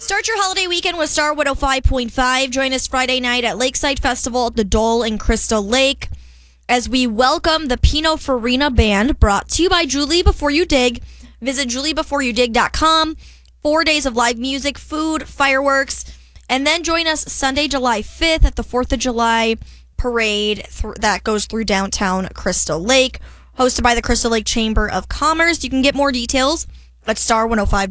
Start your holiday weekend with Star 105.5. Join us Friday night at Lakeside Festival at the Dole in Crystal Lake as we welcome the Pinot Farina Band, brought to you by Julie Before You Dig. Visit juliebeforeyoudig.com. 4 days of live music, food, fireworks, and then join us Sunday, July 5th at the 4th of July parade that goes through downtown Crystal Lake, hosted by the Crystal Lake Chamber of Commerce. You can get more details at star105.com.